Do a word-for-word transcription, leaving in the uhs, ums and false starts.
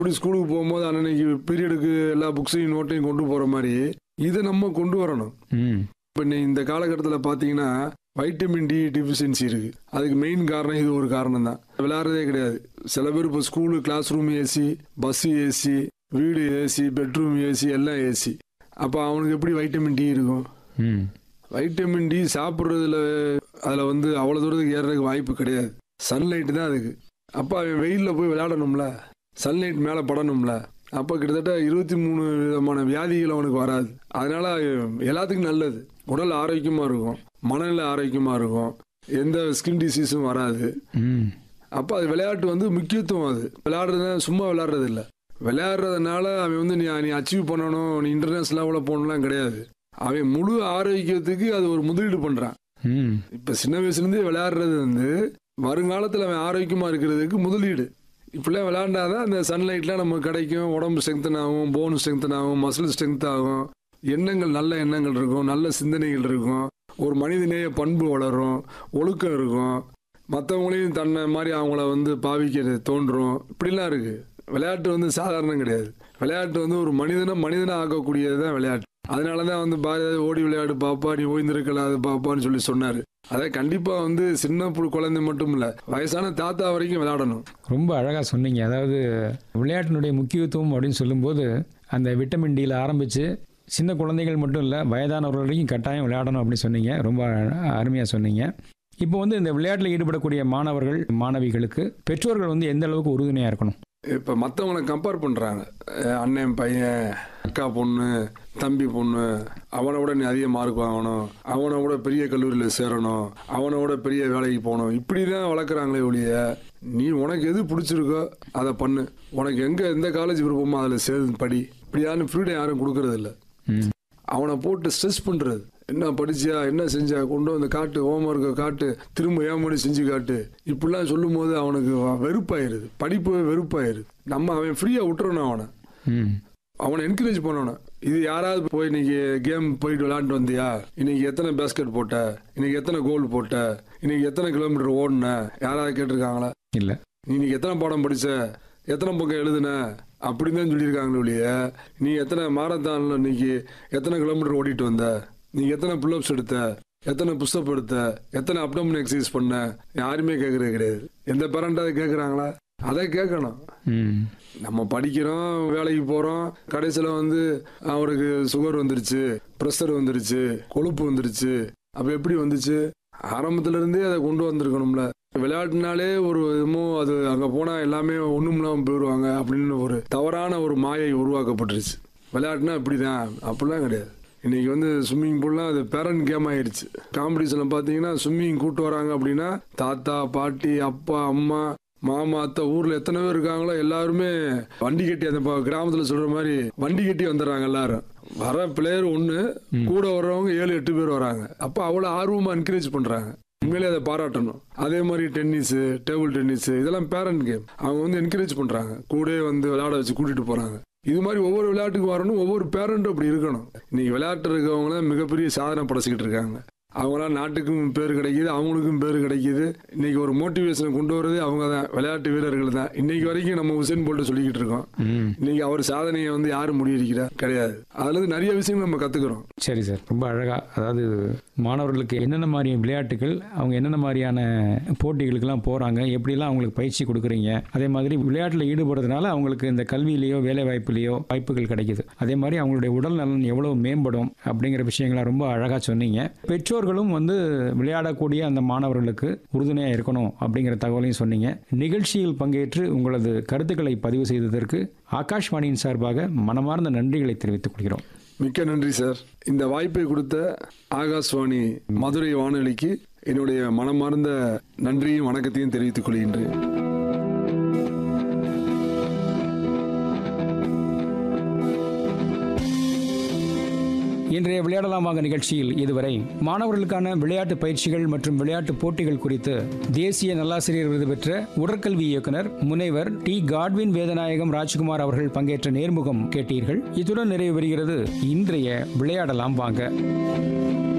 இப்படி ஸ்கூலுக்கு போகும்போது அன்னைக்கு பீரியடுக்கு எல்லா புக்ஸையும் நோட்டையும் கொண்டு போகிற மாதிரி இதை நம்ம கொண்டு வரணும். ம் இப்போ நீ இந்த காலகட்டத்தில் பார்த்தீங்கன்னா வைட்டமின் டி டிஃபிஷியன்சி இருக்குது. அதுக்கு மெயின் காரணம் இது ஒரு காரணம் தான். விளையாடுறதே கிடையாது. சில பேர் இப்போ school class room AC, bus AC, வீடு ஏசி, பெட்ரூம் ஏசி, எல்லாம் ஏசி. அப்போ அவனுக்கு எப்படி வைட்டமின் டி இருக்கும்? ம் வைட்டமின் டி சாப்பிட்றதுல அதில் வந்து அவ்வளோ தூரத்துக்கு ஏறுறதுக்கு வாய்ப்பு கிடையாது. சன்லைட்டு தான் அதுக்கு. அப்போ அவன் வெயிலில் போய் விளையாடணும்ல, சன்லைட் மேலே படணும்ல. அப்போ கிட்டத்தட்ட இருபத்தி மூணு விதமான வியாதிகள் அவனுக்கு வராது. அதனால எல்லாத்துக்கும் நல்லது. உடல் ஆரோக்கியமாக இருக்கும், மனநிலை ஆரோக்கியமாக இருக்கும், எந்த ஸ்கின் டிசீஸும் வராது. ம் அப்போ அது விளையாட்டு வந்து முக்கியத்துவம். அது விளையாடுறது சும்மா விளையாடுறது இல்லை. விளையாடுறதுனால அவன் வந்து நீ நீ அச்சீவ் பண்ணணும், நீ இன்டர்நேஷனல் லெவலில் போகணும்லாம் கிடையாது. அவன் முழு ஆரோக்கியத்துக்கு அது ஒரு முதலீடு பண்ணுறான். ம் இப்போ சின்ன வயசுலேருந்தே விளையாடுறது வந்து வருங்காலத்தில் அவன் ஆரோக்கியமாக இருக்கிறதுக்கு முதலீடு. இப்படிலாம் விளையாண்டாதான் அந்த சன்லைட்லாம் நமக்கு கிடைக்கும். உடம்பு ஸ்ட்ரென்தன் ஆகும், போன் ஸ்ட்ரென்தன் ஆகும், மசில் ஸ்ட்ரென்த் ஆகும், எண்ணங்கள் நல்ல எண்ணங்கள் இருக்கும், நல்ல சிந்தனைகள் இருக்கும், ஒரு மனிதநேய பண்பு வளரும், ஒழுக்கம் இருக்கும், மற்றவங்களையும் தன்னை மாதிரி அவங்கள வந்து பாவிக்கிறது தோன்றும். இப்படிலாம் இருக்குது. விளையாட்டு வந்து சாதாரணம் கிடையாது. விளையாட்டு வந்து ஒரு மனிதனை மனிதனை ஆக்கக்கூடியது தான் விளையாட்டு. அதனால தான் வந்து பாரதி ஓடி விளையாடு பாப்பா, நீ ஓய்ந்திருக்கலாது பாப்பான்னு சொல்லி சொன்னார். அதை கண்டிப்பாக வந்து சின்ன புழு குழந்தை மட்டும் இல்லை, வயசான தாத்தா வரைக்கும் விளையாடணும். ரொம்ப அழகாக சொன்னீங்க. அதாவது விளையாட்டினுடைய முக்கியத்துவம் அப்படின்னு சொல்லும்போது அந்த விட்டமின் டியில் ஆரம்பித்து சின்ன குழந்தைகள் மட்டும் இல்லை, வயதானவர்கள் வரைக்கும் கட்டாயம் விளையாடணும் அப்படின்னு சொன்னீங்க. ரொம்ப அருமையாக சொன்னீங்க. இப்போ வந்து இந்த விளையாட்டில் ஈடுபடக்கூடிய மாணவர்கள் மாணவிகளுக்கு பெற்றோர்கள் வந்து எந்த அளவுக்கு உறுதுணையாக இருக்கணும்? இப்போ மற்றவங்களை கம்பேர் பண்ணுறாங்க. அண்ணன் பையன், அக்கா பொண்ணு, தம்பி பொண்ணு, அவனை விட நீ அதிக மார்க் வாங்கணும், அவனை விட பெரிய கல்லூரியில் சேரணும், அவனை விட பெரிய வேலைக்கு போகணும், இப்படி தான் வளர்க்குறாங்களே ஒழிய நீ உனக்கு எது பிடிச்சிருக்கோ அதை பண்ணு, உனக்கு எங்கே எந்த காலேஜ் விருப்பமோ அதில் சேர்ந்து படி, இப்படியான ஃப்ரீடம் யாரும் கொடுக்கறது இல்லை. அவனை போட்டு ஸ்ட்ரெஸ் பண்ணுறது, என்ன படிச்சியா, என்ன செஞ்சா, கொண்டு வந்து காட்டு, ஹோம்ஒர்க்கை காட்டு, திரும்ப ஏமாடி செஞ்சு காட்டு, இப்படிலாம் சொல்லும் போது அவனுக்கு வெறுப்பாயிருது, படிப்பு வெறுப்பாயிருது. நம்ம அவன் ஃப்ரீயாக விட்டுறணும். அவனை அவனை என்கரேஜ் பண்ணணும். இது யாராவது போய் இன்னைக்கு கேம் போயிட்டு விளையாண்டு வந்தியா, இன்னைக்கு எத்தனை பேஸ்கெட் போட்ட, இன்னைக்கு எத்தனை கோல் போட்ட, இன்னைக்கு எத்தனை கிலோமீட்டர் ஓடுன, யாராவது கேட்டிருக்காங்களா? இல்லை. நீ இன்னைக்கு எத்தனை பாடம் படிச்ச, எத்தனை பக்கம் எழுதுன, அப்படின்னு தான் சொல்லியிருக்காங்களே ஒழிய நீ எத்தனை மாரத்தான்ல இன்னைக்கு எத்தனை கிலோமீட்டர் ஓடிட்டு வந்த, நீ எத்தனை புல்லப்ஸ் எடுத்த, எத்தனை புஷ்அப் எடுத்த, எத்தனை அப்டோமன் எக்ஸசைஸ் பண்ண, யாருமே கேட்கறது கிடையாது. எந்த பேரண்ட் அதை கேட்குறாங்களா? அதை கேட்கணும். நம்ம படிக்கிறோம், வேலைக்கு போகிறோம், கடைசியில் வந்து அவருக்கு சுகர் வந்துருச்சு, ப்ரெஷர் வந்துருச்சு, கொழுப்பு வந்துருச்சு. அப்போ எப்படி வந்துச்சு? ஆரம்பத்துல இருந்தே அதை கொண்டு வந்திருக்கணும்ல. விளையாட்டுனாலே ஒரு இதுமோ அது அங்கே போனால் எல்லாமே ஒன்றும் இல்லாமல் போயிடுவாங்க அப்படின்னு ஒரு தவறான ஒரு மாயை உருவாக்கப்பட்டுருச்சு. விளையாட்டுனா இப்படி தான், அப்படிலாம் கிடையாது. இன்னைக்கு வந்து ஸ்விம்மிங் பூல்லாம் அது பேரண்ட் கேம் ஆயிடுச்சு. காம்படிஷனில் பார்த்தீங்கன்னா ஸ்விம்மிங் கூட்டு வராங்க அப்படின்னா தாத்தா, பாட்டி, அப்பா, அம்மா, மாமா, அத்தை, ஊரில் எத்தனை பேர் இருக்காங்களோ எல்லாருமே வண்டி கட்டி, அந்த கிராமத்தில் சொல்கிற மாதிரி வண்டி கட்டி வந்துடுறாங்க எல்லாரும். வர பிளேயர் ஒன்று, கூட வர்றவங்க ஏழு எட்டு பேர் வராங்க. அப்போ அவ்வளோ ஆர்வமாக என்கரேஜ் பண்ணுறாங்க. உண்மையிலே அதை பாராட்டணும். அதே மாதிரி டென்னிஸு, டேபிள் டென்னிஸு, இதெல்லாம் பேரண்ட் கேம். அவங்க வந்து என்கரேஜ் பண்ணுறாங்க, கூட வந்து விளையாட வச்சு கூட்டிகிட்டு போகிறாங்க. இது மாதிரி ஒவ்வொரு விளையாட்டுக்கு வரணும், ஒவ்வொரு பேரண்ட்டும் அப்படி இருக்கணும். இன்னைக்கு விளையாட்டு இருக்கவங்க தான் மிகப்பெரிய சாதனை படைச்சிக்கிட்டு இருக்காங்க. அவங்களாம் நாட்டுக்கும் பேர் கிடைக்கிது, அவங்களுக்கும் பேர் கிடைக்கிது. இன்னைக்கு ஒரு மோட்டிவேஷனை கொண்டு வரது அவங்க தான், விளையாட்டு வீரர்கள் தான். இன்னைக்கு வரைக்கும் நம்ம உசேன் போல்ட் சொல்லிக்கிட்டு இருக்கோம். இன்னைக்கு அவர் சாதனையை வந்து யாரும் முறியடிக்கிறா கிடையாது. அதுல இருந்து நிறைய விஷயங்கள் நம்ம கத்துக்கிறோம். சரி சார், ரொம்ப அழகா. அதாவது மாணவர்களுக்கு என்னென்ன மாதிரி விளையாட்டுகள், அவங்க என்னென்ன மாதிரியான போட்டிகளுக்கெல்லாம் போறாங்க, எப்படிலாம் அவங்களுக்கு பயிற்சி கொடுக்குறீங்க, அதே மாதிரி விளையாட்டில் ஈடுபடுறதுனால அவங்களுக்கு இந்த கல்வியிலேயோ வேலை வாய்ப்புலேயோ வாய்ப்புகள் கிடைக்குது, அதே மாதிரி அவங்களுடைய உடல் நலன் எவ்வளவு மேம்படும் அப்படிங்கிற விஷயங்களை ரொம்ப அழகா சொன்னீங்க. பெற்றோர் பெற்றோர்களும் வந்து விளையாடக்கூடிய அந்த மாணவர்களுக்கு உறுதுணையாக இருக்கணும் அப்படிங்கிற தகவலையும் சொன்னீங்க. நிகழ்ச்சியில் பங்கேற்று உங்களது கருத்துக்களை பதிவு செய்ததற்கு ஆகாஷ்வாணியின் சார்பாக மனமார்ந்த நன்றிகளை தெரிவித்துக் கொள்கிறோம். மிக்க நன்றி சார். இந்த வாய்ப்பை கொடுத்த ஆகாஷ்வாணி மதுரை வானொலிக்கு என்னுடைய மனமார்ந்த நன்றியும் வணக்கத்தையும் தெரிவித்துக் கொள்கின்றேன். இன்றைய விளையாடலாம் வாங்க நிகழ்ச்சியில் இதுவரை மாணவர்களுக்கான விளையாட்டு பயிற்சிகள் மற்றும் விளையாட்டு போட்டிகள் குறித்து தேசிய நல்லாசிரியர் விருது பெற்ற உடற்கல்வி இயக்குனர் முனைவர் டி காட்வின் வேதநாயகம் ராஜ்குமார் அவர்கள் பங்கேற்ற நேர்முகம் கேட்டீர்கள். இத்துடன் நிறைவு பெறுகிறது இன்றைய விளையாடலாம் வாங்க.